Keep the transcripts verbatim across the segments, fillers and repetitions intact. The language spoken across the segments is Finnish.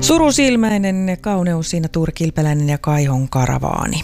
Surusilmäinen kauneus siinä Tuuri Kilpeläinen ja Kaihon karavaani.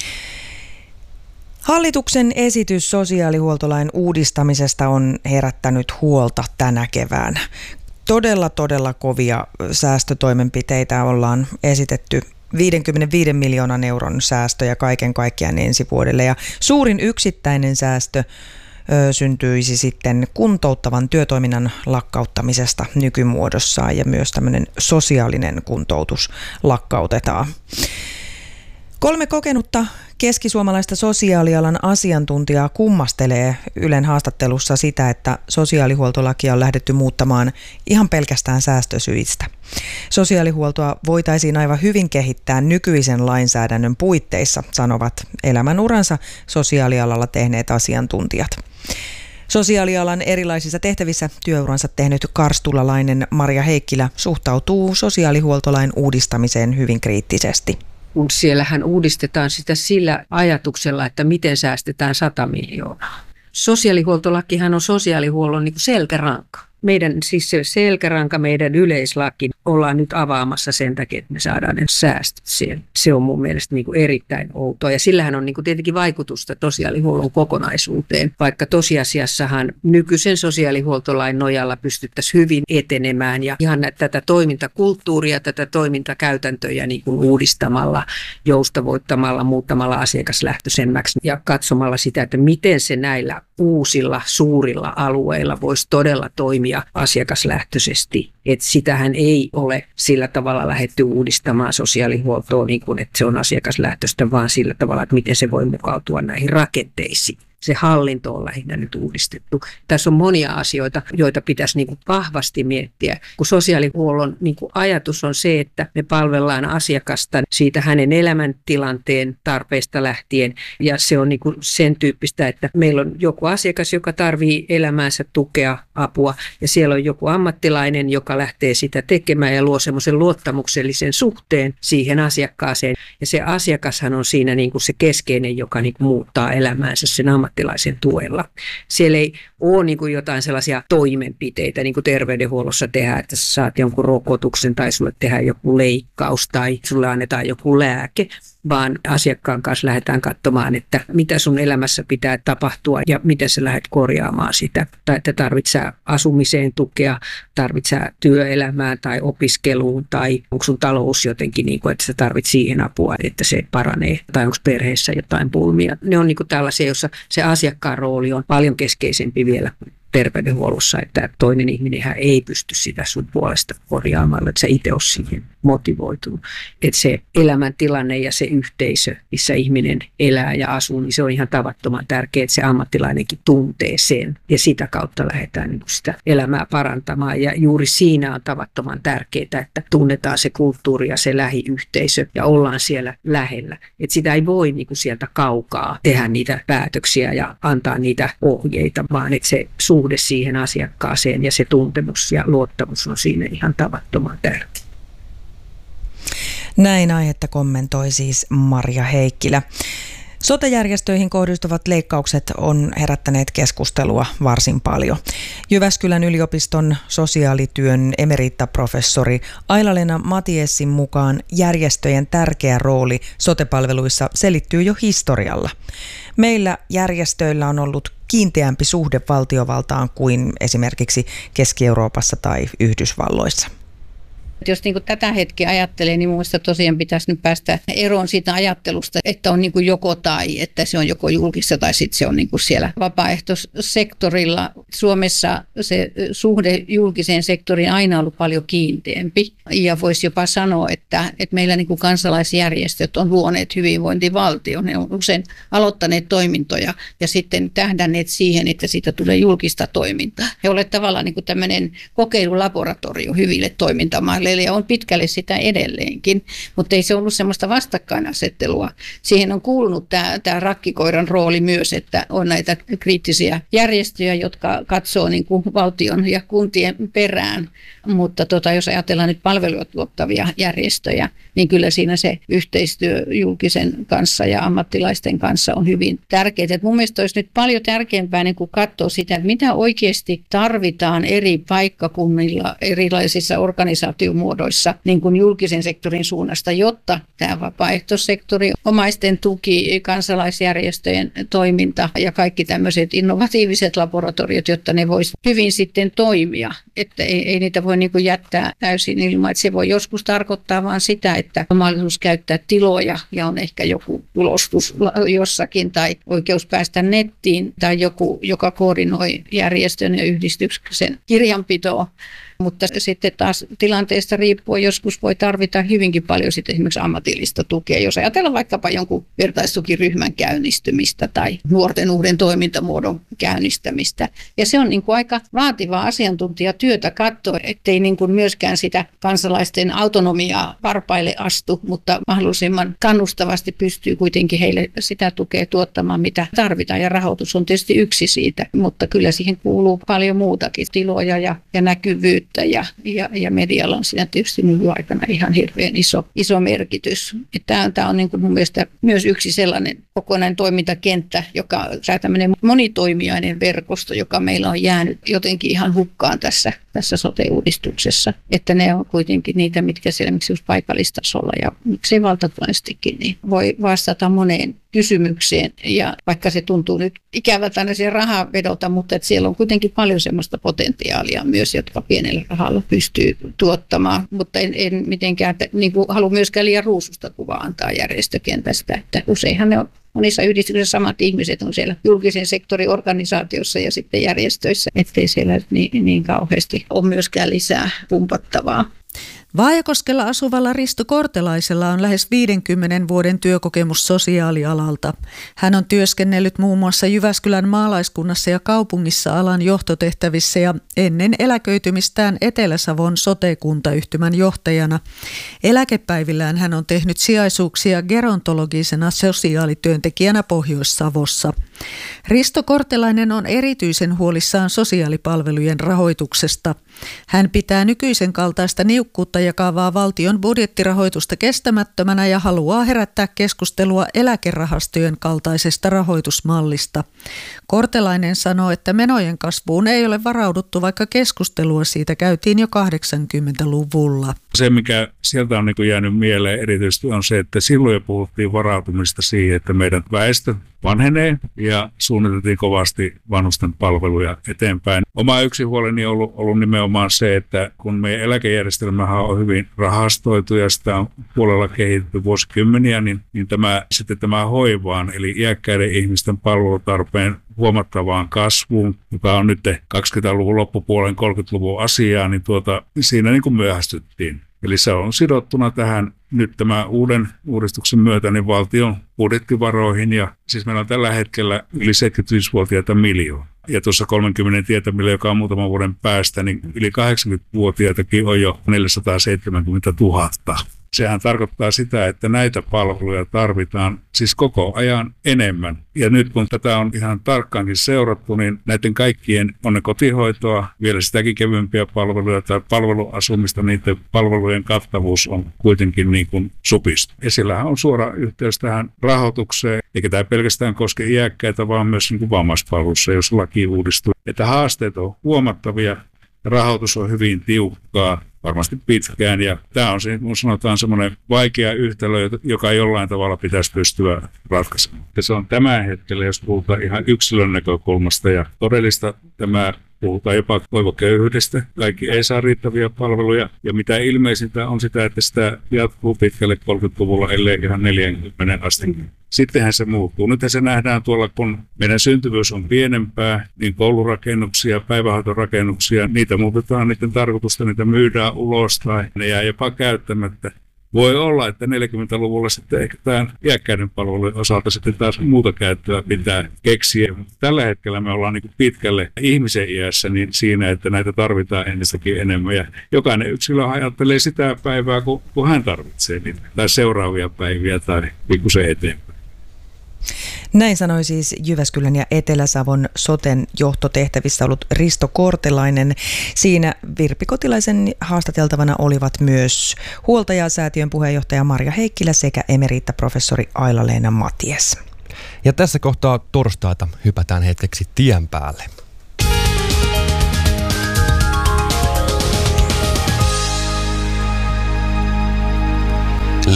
Hallituksen esitys sosiaalihuoltolain uudistamisesta on herättänyt huolta tänä keväänä. Todella, todella kovia säästötoimenpiteitä ollaan esitetty. viisikymmentäviisi miljoonan euron säästöjä kaiken kaikkiaan ensi vuodelle. Ja suurin yksittäinen säästö ö, syntyisi sitten kuntouttavan työtoiminnan lakkauttamisesta nykymuodossaan, ja myös tämmöinen sosiaalinen kuntoutus lakkautetaan. Kolme kokenutta keskisuomalaista sosiaalialan asiantuntijaa kummastelee Ylen haastattelussa sitä, että sosiaalihuoltolakia on lähdetty muuttamaan ihan pelkästään säästösyistä. Sosiaalihuoltoa voitaisiin aivan hyvin kehittää nykyisen lainsäädännön puitteissa, sanovat elämänuransa sosiaalialalla tehneet asiantuntijat. Sosiaalialan erilaisissa tehtävissä työuransa tehnyt karstulalainen Marja Heikkilä suhtautuu sosiaalihuoltolain uudistamiseen hyvin kriittisesti. Kun siellähän uudistetaan sitä sillä ajatuksella, että miten säästetään sata miljoonaa. Sosiaalihuoltolakihan on sosiaalihuollon niin kuin selkäranka. Meidän, siis se selkäranka, meidän yleislaki ollaan nyt avaamassa sen takia, että me saadaan ne säästöt siellä. Se on mun mielestä niin kuin erittäin outoa, ja sillähän on niin kuin tietenkin vaikutusta sosiaalihuollon kokonaisuuteen, vaikka tosiasiassahan nykyisen sosiaalihuoltolain nojalla pystyttäisiin hyvin etenemään ja ihan tätä toimintakulttuuria, tätä toimintakäytäntöjä niin kuin uudistamalla, joustavoittamalla, muuttamalla asiakaslähtöisemmäksi ja katsomalla sitä, että miten se näillä uusilla suurilla alueilla voisi todella toimia asiakaslähtöisesti. Että sitähän ei ole sillä tavalla lähdetty uudistamaan sosiaalihuoltoa niin kuin, että se on asiakaslähtöistä, vaan sillä tavalla, että miten se voi mukautua näihin rakenteisiin. Se hallinto on lähinnä nyt uudistettu. Tässä on monia asioita, joita pitäisi niin kuin vahvasti miettiä, kun sosiaalihuollon niin kuin ajatus on se, että me palvellaan asiakasta siitä hänen elämäntilanteen tarpeista lähtien. Ja se on niin kuin sen tyyppistä, että meillä on joku asiakas, joka tarvitsee elämäänsä tukea, apua, ja siellä on joku ammattilainen, joka lähtee sitä tekemään ja luo semmoisen luottamuksellisen suhteen siihen asiakkaaseen. Ja se asiakashan on siinä niin kuin se keskeinen, joka niin kuin muuttaa elämäänsä sen ammattilaisen tuella. Siellä ei ole niin kuin jotain sellaisia toimenpiteitä, niin kuin terveydenhuollossa tehdään, että sä saat jonkun rokotuksen tai sulle tehdään joku leikkaus tai sulle annetaan joku lääke, vaan asiakkaan kanssa lähdetään katsomaan, että mitä sun elämässä pitää tapahtua ja miten sä lähdet korjaamaan sitä. Tai että tarvitsee asumiseen tukea, tarvitsee työelämään tai opiskeluun tai onko sun talous jotenkin, niin kuin, että sä tarvitset siihen apua, että se paranee tai onko perheessä jotain pulmia. Ne on niin kuin tällaisia, joissa se asiakkaan rooli on paljon keskeisempi vielä terveydenhuollossa, että toinen ihminenhän ei pysty sitä sun puolesta korjaamaan, että sä itse oot siihen motivoitunut. Että se elämäntilanne ja se yhteisö, missä ihminen elää ja asuu, niin se on ihan tavattoman tärkeää, että se ammattilainenkin tuntee sen. Ja sitä kautta lähdetään niin kuin sitä elämää parantamaan. Ja juuri siinä on tavattoman tärkeää, että tunnetaan se kulttuuri ja se lähiyhteisö ja ollaan siellä lähellä. Että sitä ei voi niin kuin sieltä kaukaa tehdä niitä päätöksiä ja antaa niitä ohjeita, vaan että se suhde siihen asiakkaaseen ja se tuntemus ja luottamus on siinä ihan tavattoman tärkeä. Näin aihetta kommentoi siis Marja Heikkilä. Sote-järjestöihin kohdistuvat leikkaukset on herättäneet keskustelua varsin paljon. Jyväskylän yliopiston sosiaalityön emeritaprofessori Aila-Leena Matiessin mukaan järjestöjen tärkeä rooli sote-palveluissa selittyy jo historialla. Meillä järjestöillä on ollut kiinteämpi suhde valtiovaltaan kuin esimerkiksi Keski-Euroopassa tai Yhdysvalloissa. Jos niin kuin tätä hetkeä ajattelee, niin minusta tosiaan pitäisi nyt päästä eroon siitä ajattelusta, että on niin kuin joko tai, että se on joko julkista tai sitten se on niin kuin siellä vapaaehtoissektorilla. Suomessa se suhde julkiseen sektoriin aina on ollut paljon kiinteämpi ja voisi jopa sanoa, että, että meillä niin kuin kansalaisjärjestöt on luoneet hyvinvointivaltion. Ne on usein aloittaneet toimintoja ja sitten tähdänneet siihen, että siitä tulee julkista toimintaa. He ovat tavallaan niin kuin tämmöinen kokeilulaboratorio hyville toimintamaille. Ja on pitkälle sitä edelleenkin, mutta ei se ollut semmoista vastakkainasettelua. Siihen on kuulunut tämä, tämä rakkikoiran rooli myös, että on näitä kriittisiä järjestöjä, jotka katsoo niin kuin valtion ja kuntien perään. Mutta tota, jos ajatellaan nyt palveluja tuottavia järjestöjä, niin kyllä siinä se yhteistyö julkisen kanssa ja ammattilaisten kanssa on hyvin tärkeää. Et mun mielestä olisi nyt paljon tärkeämpää niin kuin katsoa sitä, että mitä oikeasti tarvitaan eri paikkakunnilla, erilaisissa organisaatioissa, muodoissa niin kuin julkisen sektorin suunnasta, jotta tämä vapaaehtoissektori, omaisten tuki, kansalaisjärjestöjen toiminta ja kaikki tämmöiset innovatiiviset laboratoriot, jotta ne voisi hyvin sitten toimia. Että ei, ei niitä voi niin kuin jättää täysin ilman, että se voi joskus tarkoittaa vaan sitä, että on mahdollisuus käyttää tiloja ja on ehkä joku tulostus jossakin tai oikeus päästä nettiin tai joku, joka koordinoi järjestön ja yhdistyksen kirjanpitoa. Mutta sitten taas tilanteesta riippuen joskus voi tarvita hyvinkin paljon sitten esimerkiksi ammatillista tukea. Jos ajatellaan vaikkapa jonkun vertaistukiryhmän käynnistymistä tai nuorten uuden toimintamuodon käynnistämistä. Ja se on niin kuin aika vaativaa asiantuntijatyötä katsoa, ettei niin kuin myöskään sitä kansalaisten autonomiaa varpaille astu, mutta mahdollisimman kannustavasti pystyy kuitenkin heille sitä tukea tuottamaan, mitä tarvitaan. Ja rahoitus on tietysti yksi siitä, mutta kyllä siihen kuuluu paljon muutakin, tiloja ja, ja näkyvyyttä. Ja, ja, ja medialla on siinä tietysti nykyaikana ihan hirveän iso, iso merkitys. Tämä, tämä on niin kuin mun mielestä myös yksi sellainen kokonainen toimintakenttä, joka on tämmöinen monitoimijainen verkosto, joka meillä on jäänyt jotenkin ihan hukkaan tässä, tässä sote-uudistuksessa. Että ne on kuitenkin niitä, mitkä siellä miksi just paikallistasolla ja miksei valtakunnallisestikin, niin voi vastata moneen kysymykseen. Ja vaikka se tuntuu nyt ikävältä aina siihen rahaa vedota, mutta että siellä on kuitenkin paljon semmoista potentiaalia myös, jotka pienellä rahalla pystyy tuottamaan. Mutta en, en mitenkään niin kuin halua myöskään liian ruususta kuvaa antaa järjestökentästä, että useinhan ne on monissa yhdistyksissä samat ihmiset on siellä julkisen sektorin organisaatiossa ja sitten järjestöissä, ettei siellä niin, niin kauheasti ole myöskään lisää pumpattavaa. Vaajakoskella asuvalla Risto Kortelaisella on lähes viidenkymmenen vuoden työkokemus sosiaalialalta. Hän on työskennellyt muun muassa Jyväskylän maalaiskunnassa ja kaupungissa alan johtotehtävissä ja ennen eläköitymistään Etelä-Savon sote-kuntayhtymän johtajana. Eläkepäivillään hän on tehnyt sijaisuuksia gerontologisena sosiaalityöntekijänä Pohjois-Savossa. Risto Kortelainen on erityisen huolissaan sosiaalipalvelujen rahoituksesta. Hän pitää nykyisen kaltaista niukkuutta jakavaa valtion budjettirahoitusta kestämättömänä ja haluaa herättää keskustelua eläkerahastojen kaltaisesta rahoitusmallista. Kortelainen sanoo, että menojen kasvuun ei ole varauduttu, vaikka keskustelua siitä käytiin jo kahdeksankymmentäluvulla. Se, mikä sieltä on niin kuin jäänyt mieleen erityisesti, on se, että silloin jo puhuttiin varautumista siihen, että meidän väestö vanhenee ja suunniteltiin kovasti vanhusten palveluja eteenpäin. Oma yksi huoleni on ollut, ollut nimenomaan se, että kun meidän eläkejärjestelmähän on hyvin rahastoitu ja sitä on puolella kehitetty vuosikymmeniä, niin, niin tämä, sitten tämä hoivaan eli iäkkäiden ihmisten palvelutarpeen huomattavaan kasvuun, joka on nyt kaksikymmentäluvun loppupuolen kolmekymmentäluvun asiaa, niin tuota, siinä niin kuin myöhästyttiin. Eli se on sidottuna tähän nyt tämän uuden uudistuksen myötä niin valtion budjettivaroihin ja siis meillä on tällä hetkellä yli seitsemänkymmentäviisivuotiaita miljoona. Ja tuossa kolmenkymmenen tietämillä, joka on muutaman vuoden päästä, niin yli kahdeksankymmentävuotiaitakin on jo neljäsataaseitsemänkymmentätuhatta. Sehän tarkoittaa sitä, että näitä palveluja tarvitaan siis koko ajan enemmän. Ja nyt kun tätä on ihan tarkkaankin seurattu, niin näiden kaikkien on ne kotihoitoa, vielä sitäkin kevyempiä palveluja tai palveluasumista, niiden palvelujen kattavuus on kuitenkin niin kuin supistu. Ja sillähän on suora yhteys tähän rahoitukseen, eikä tämä pelkästään koske iäkkäitä, vaan myös niin kuin vammaispalvelussa, jos laki uudistuu. Että haasteet on huomattavia, rahoitus on hyvin tiukkaa. Varmasti pitkään, ja tämä on se, kun sanotaan, semmoinen vaikea yhtälö, joka jollain tavalla pitäisi pystyä ratkaisemaan. Ja se on tämän hetkellä, jos puhutaan ihan yksilön näkökulmasta ja todellista, tämä puhutaan jopa toivoköyhyydestä. Kaikki ei saa riittäviä palveluja, ja mitä ilmeisintä on sitä, että sitä jatkuu pitkälle kolmekymmentäluvulla, ellei ihan neljäkymmentä asti. Sittenhän se muuttuu. Nythän se nähdään tuolla, kun meidän syntyvyys on pienempää, niin koulurakennuksia, päivähoitorakennuksia, niitä muutetaan, niiden tarkoitusta, niitä myydään ulos tai ne jää jopa käyttämättä. Voi olla, että neljäkymmentäluvulla sitten ehkä tämän iäkkäiden palvelujen osalta sitten taas muuta käyttöä pitää keksiä. Tällä hetkellä me ollaan niin kuin pitkälle ihmisen iässä niin siinä, että näitä tarvitaan entistäkin enemmän. Ja jokainen yksilö ajattelee sitä päivää, kun, kun hän tarvitsee niitä, tai seuraavia päiviä tai pikkusen eteenpäin. Näin sanoi siis Jyväskylän ja Etelä-Savon soten johtotehtävissä ollut Risto Kortelainen. Siinä Virpi Kotilaisen haastateltavana olivat myös huoltajasäätiön puheenjohtaja Marja Heikkilä sekä emeriittaprofessori Aila-Leena Matias. Ja tässä kohtaa torstaita hypätään hetkeksi tien päälle.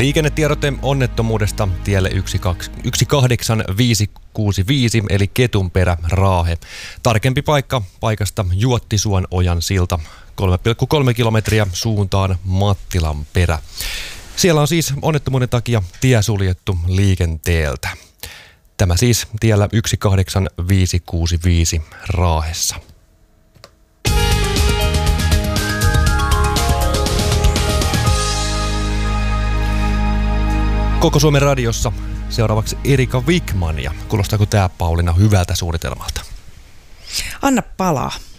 Liikennetiedote onnettomuudesta tielle yksi kahdeksan viisi kuusi viisi eli Ketunperä, Raahe. Tarkempi paikka paikasta Juottisuon ojan silta kolme pilkku kolme kilometriä suuntaan Mattilanperä. Siellä on siis onnettomuuden takia tie suljettu liikenteeltä. Tämä siis tiellä yksi kahdeksan viisi kuusi viisi Raahessa. Koko Suomen radiossa seuraavaksi Erika Wikman, ja kuulostaako tämä, Pauliina, hyvältä suunnitelmalta? Anna palaa.